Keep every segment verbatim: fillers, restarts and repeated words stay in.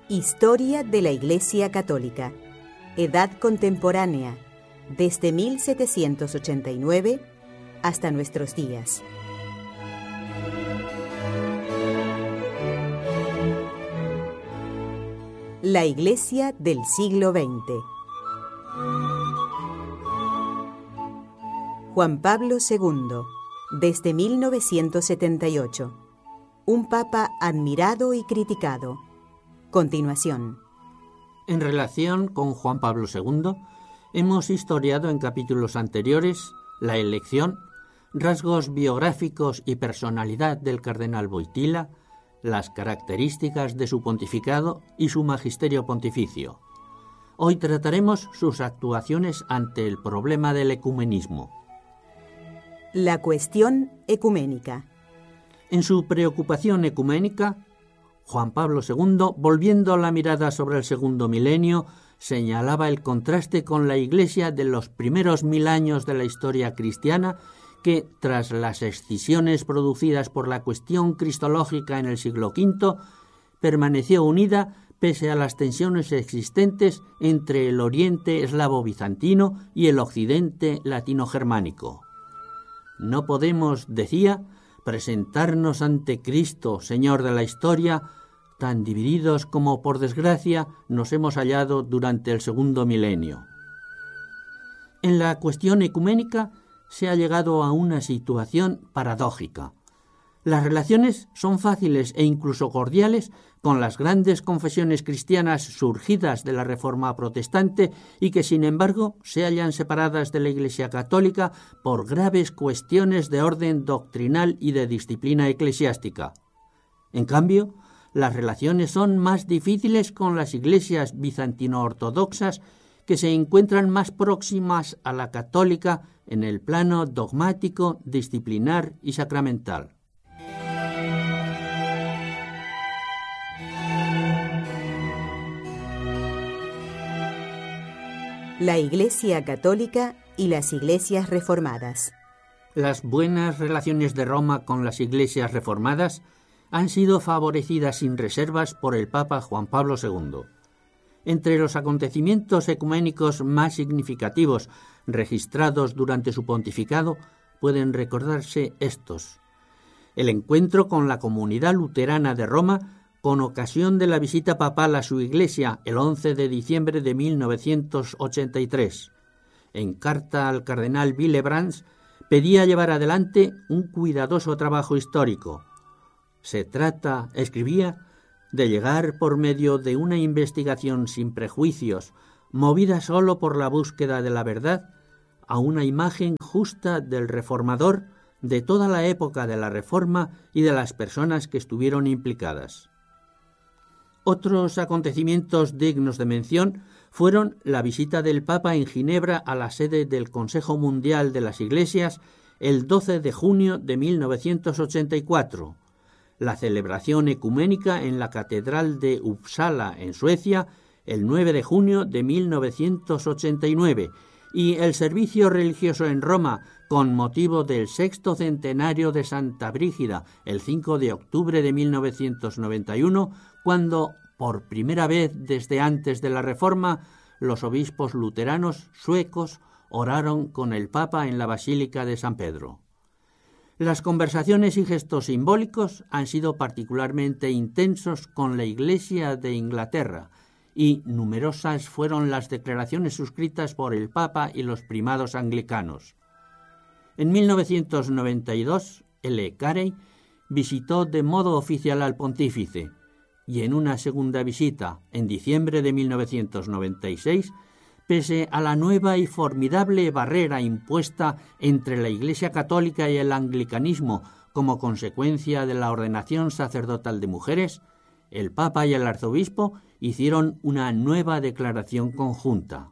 Historia de la Iglesia Católica. Edad contemporánea, desde mil setecientos ochenta y nueve hasta nuestros días. La Iglesia del siglo veinte. Juan Pablo segundo, desde mil novecientos setenta y ocho. Un papa admirado y criticado. Continuación. En relación con Juan Pablo segundo, hemos historiado en capítulos anteriores la elección, rasgos biográficos y personalidad del cardenal Wojtyła, las características de su pontificado y su magisterio pontificio. Hoy trataremos sus actuaciones ante el problema del ecumenismo. La cuestión ecuménica. En su preocupación ecuménica, Juan Pablo segundo, volviendo la mirada sobre el segundo milenio, señalaba el contraste con la Iglesia de los primeros mil años de la historia cristiana, que, tras las escisiones producidas por la cuestión cristológica en el siglo quinto, permaneció unida pese a las tensiones existentes entre el oriente eslavo-bizantino y el occidente latino-germánico. No podemos, decía, presentarnos ante Cristo, Señor de la historia, tan divididos como, por desgracia, nos hemos hallado durante el segundo milenio. En la cuestión ecuménica se ha llegado a una situación paradójica. Las relaciones son fáciles e incluso cordiales con las grandes confesiones cristianas surgidas de la Reforma protestante y que, sin embargo, se hallan separadas de la Iglesia católica por graves cuestiones de orden doctrinal y de disciplina eclesiástica. En cambio, las relaciones son más difíciles con las iglesias bizantino-ortodoxas, que se encuentran más próximas a la católica en el plano dogmático, disciplinar y sacramental. La Iglesia Católica y las iglesias reformadas. Las buenas relaciones de Roma con las iglesias reformadas han sido favorecidas sin reservas por el Papa Juan Pablo segundo. Entre los acontecimientos ecuménicos más significativos registrados durante su pontificado pueden recordarse estos: el encuentro con la comunidad luterana de Roma con ocasión de la visita papal a su iglesia el once de diciembre de mil novecientos ochenta y tres. En carta al cardenal Willebrand pedía llevar adelante un cuidadoso trabajo histórico. Se trata, escribía, de llegar por medio de una investigación sin prejuicios, movida solo por la búsqueda de la verdad, a una imagen justa del reformador, de toda la época de la Reforma y de las personas que estuvieron implicadas. Otros acontecimientos dignos de mención fueron la visita del Papa en Ginebra a la sede del Consejo Mundial de las Iglesias el doce de junio de mil novecientos ochenta y cuatro, la celebración ecuménica en la Catedral de Uppsala, en Suecia, el nueve de junio de mil novecientos ochenta y nueve, y el servicio religioso en Roma con motivo del sexto centenario de Santa Brígida, el cinco de octubre de mil novecientos noventa y uno, cuando, por primera vez desde antes de la Reforma, los obispos luteranos suecos oraron con el Papa en la Basílica de San Pedro. Las conversaciones y gestos simbólicos han sido particularmente intensos con la Iglesia de Inglaterra, y numerosas fueron las declaraciones suscritas por el Papa y los primados anglicanos. En mil novecientos noventa y dos, L. Carey visitó de modo oficial al pontífice, y en una segunda visita, en diciembre de mil novecientos noventa y seis, pese a la nueva y formidable barrera impuesta entre la Iglesia católica y el anglicanismo como consecuencia de la ordenación sacerdotal de mujeres, el Papa y el arzobispo hicieron una nueva declaración conjunta.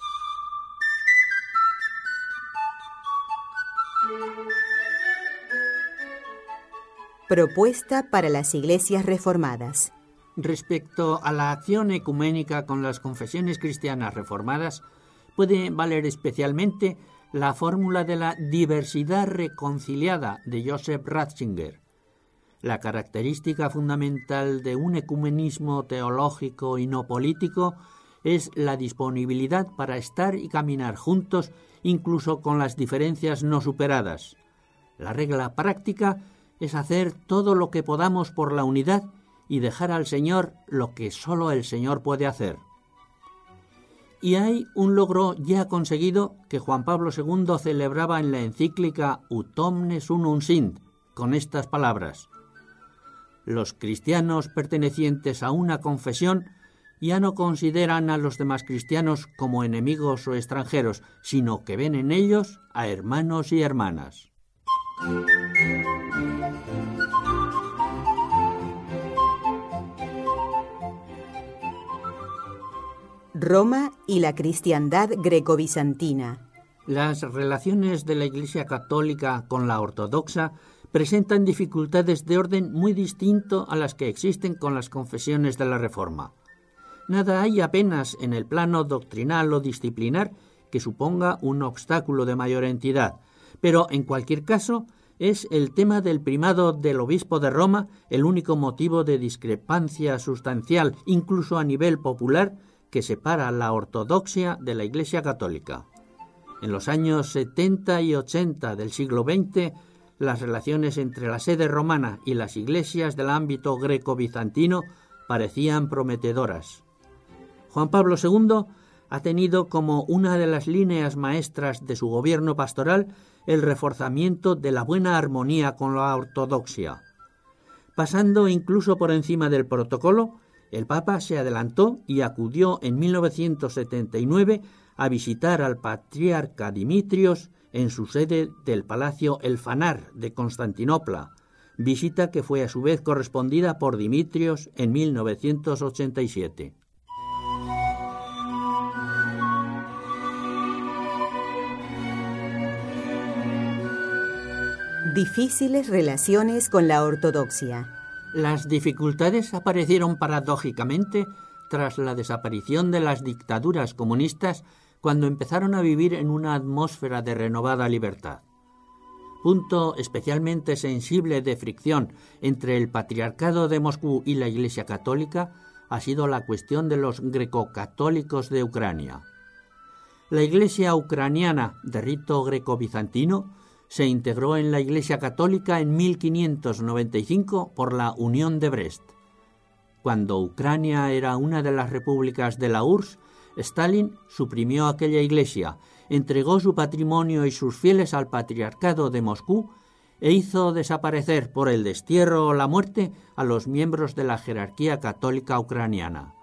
Propuesta para las iglesias reformadas. Respecto a la acción ecuménica con las confesiones cristianas reformadas, puede valer especialmente la fórmula de la diversidad reconciliada de Joseph Ratzinger. La característica fundamental de un ecumenismo teológico y no político es la disponibilidad para estar y caminar juntos, incluso con las diferencias no superadas. La regla práctica es hacer todo lo que podamos por la unidad y dejar al Señor lo que solo el Señor puede hacer. Y hay un logro ya conseguido que Juan Pablo segundo celebraba en la encíclica Ut omnes unum sint, con estas palabras: los cristianos pertenecientes a una confesión ya no consideran a los demás cristianos como enemigos o extranjeros, sino que ven en ellos a hermanos y hermanas. Roma y la cristiandad greco-bizantina. Las relaciones de la Iglesia católica con la ortodoxa presentan dificultades de orden muy distinto a las que existen con las confesiones de la Reforma. Nada hay apenas en el plano doctrinal o disciplinar que suponga un obstáculo de mayor entidad, pero en cualquier caso es el tema del primado del obispo de Roma el único motivo de discrepancia sustancial, incluso a nivel popular, que separa la ortodoxia de la Iglesia católica. En los años setenta y ochenta del siglo veinte, las relaciones entre la sede romana y las iglesias del ámbito greco-bizantino parecían prometedoras. Juan Pablo segundo ha tenido como una de las líneas maestras de su gobierno pastoral el reforzamiento de la buena armonía con la ortodoxia. Pasando incluso por encima del protocolo, el Papa se adelantó y acudió en mil novecientos setenta y nueve a visitar al patriarca Dimitrios en su sede del Palacio El Fanar de Constantinopla, visita que fue a su vez correspondida por Dimitrios en mil novecientos ochenta y siete. Difíciles relaciones con la ortodoxia. Las dificultades aparecieron paradójicamente tras la desaparición de las dictaduras comunistas, cuando empezaron a vivir en una atmósfera de renovada libertad. Punto especialmente sensible de fricción entre el Patriarcado de Moscú y la Iglesia Católica ha sido la cuestión de los grecocatólicos de Ucrania. La Iglesia ucraniana de rito greco-bizantino se integró en la Iglesia Católica en mil quinientos noventa y cinco por la Unión de Brest. Cuando Ucrania era una de las repúblicas de la U R S S, Stalin suprimió aquella iglesia, entregó su patrimonio y sus fieles al Patriarcado de Moscú e hizo desaparecer por el destierro o la muerte a los miembros de la jerarquía católica ucraniana.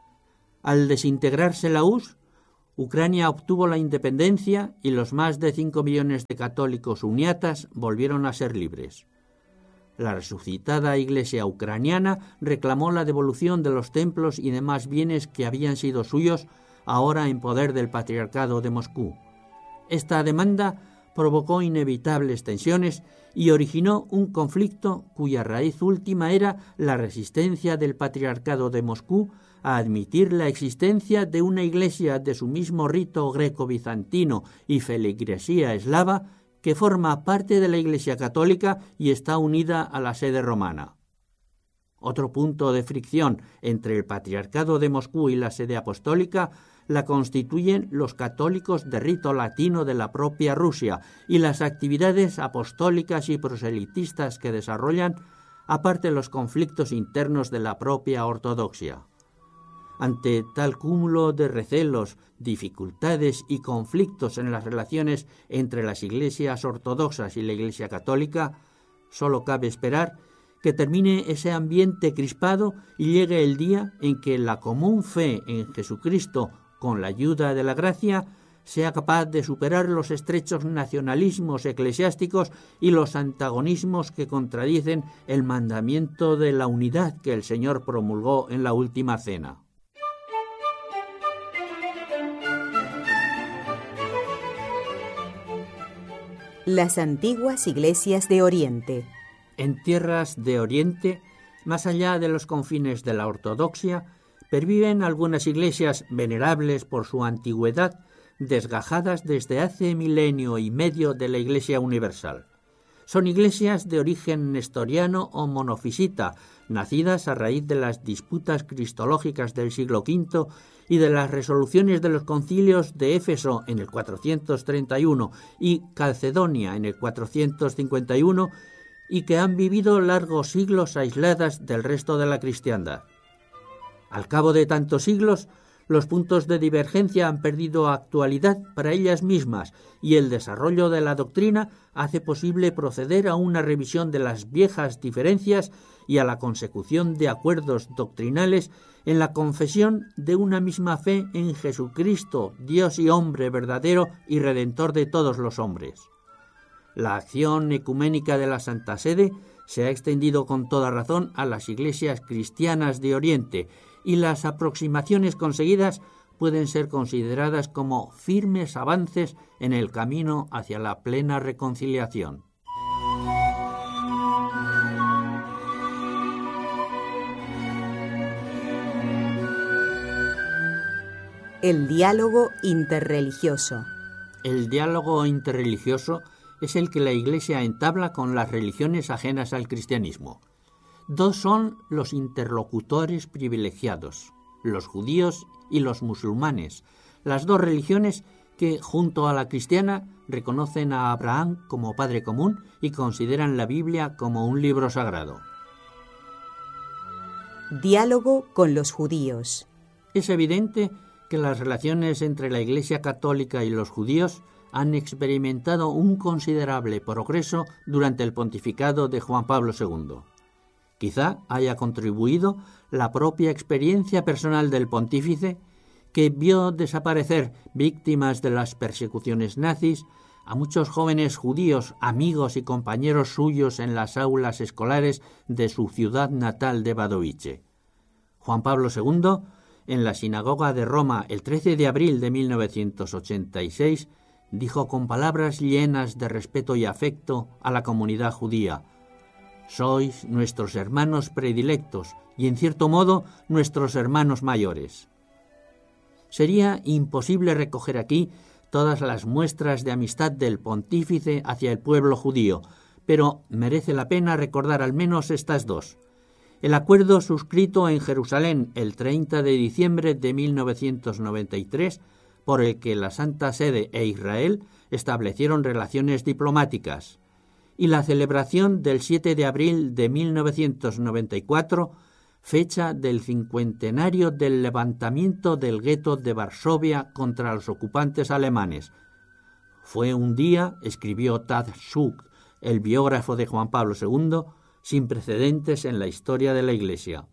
Al desintegrarse la U R S S, Ucrania obtuvo la independencia y los más de cinco millones de católicos uniatas volvieron a ser libres. La resucitada Iglesia ucraniana reclamó la devolución de los templos y demás bienes que habían sido suyos, ahora en poder del Patriarcado de Moscú. Esta demanda provocó inevitables tensiones y originó un conflicto cuya raíz última era la resistencia del Patriarcado de Moscú a admitir la existencia de una iglesia de su mismo rito greco-bizantino y feligresía eslava que forma parte de la Iglesia Católica y está unida a la sede romana. Otro punto de fricción entre el Patriarcado de Moscú y la sede apostólica la constituyen los católicos de rito latino de la propia Rusia y las actividades apostólicas y proselitistas que desarrollan, aparte de los conflictos internos de la propia ortodoxia. Ante tal cúmulo de recelos, dificultades y conflictos en las relaciones entre las iglesias ortodoxas y la Iglesia Católica, solo cabe esperar que termine ese ambiente crispado y llegue el día en que la común fe en Jesucristo, con la ayuda de la gracia, sea capaz de superar los estrechos nacionalismos eclesiásticos y los antagonismos que contradicen el mandamiento de la unidad que el Señor promulgó en la última cena. Las antiguas iglesias de Oriente. En tierras de Oriente, más allá de los confines de la ortodoxia, perviven algunas iglesias venerables por su antigüedad, desgajadas desde hace milenio y medio de la Iglesia universal. Son iglesias de origen nestoriano o monofisita, nacidas a raíz de las disputas cristológicas del siglo quinto y de las resoluciones de los concilios de Éfeso en el cuatrocientos treinta y uno y Calcedonia en el cuatrocientos cincuenta y uno, y que han vivido largos siglos aisladas del resto de la cristiandad. Al cabo de tantos siglos, los puntos de divergencia han perdido actualidad para ellas mismas y el desarrollo de la doctrina hace posible proceder a una revisión de las viejas diferencias y a la consecución de acuerdos doctrinales en la confesión de una misma fe en Jesucristo, Dios y hombre verdadero y redentor de todos los hombres. La acción ecuménica de la Santa Sede se ha extendido con toda razón a las iglesias cristianas de Oriente, y las aproximaciones conseguidas pueden ser consideradas como firmes avances en el camino hacia la plena reconciliación. El diálogo interreligioso. El diálogo interreligioso es el que la Iglesia entabla con las religiones ajenas al cristianismo. Dos son los interlocutores privilegiados, los judíos y los musulmanes, las dos religiones que, junto a la cristiana, reconocen a Abraham como padre común y consideran la Biblia como un libro sagrado. Diálogo con los judíos. Es evidente que las relaciones entre la Iglesia católica y los judíos han experimentado un considerable progreso durante el pontificado de Juan Pablo segundo. Quizá haya contribuido la propia experiencia personal del pontífice, que vio desaparecer, víctimas de las persecuciones nazis, a muchos jóvenes judíos, amigos y compañeros suyos en las aulas escolares de su ciudad natal de Wadowice. Juan Pablo segundo, en la sinagoga de Roma el trece de abril de mil novecientos ochenta y seis, dijo con palabras llenas de respeto y afecto a la comunidad judía: «Sois nuestros hermanos predilectos y, en cierto modo, nuestros hermanos mayores». Sería imposible recoger aquí todas las muestras de amistad del pontífice hacia el pueblo judío, pero merece la pena recordar al menos estas dos. El acuerdo suscrito en Jerusalén el treinta de diciembre de mil novecientos noventa y tres, por el que la Santa Sede e Israel establecieron relaciones diplomáticas, y la celebración del siete de abril de mil novecientos noventa y cuatro, fecha del cincuentenario del levantamiento del gueto de Varsovia contra los ocupantes alemanes. Fue un día, escribió Tad Suk, el biógrafo de Juan Pablo segundo, sin precedentes en la historia de la Iglesia.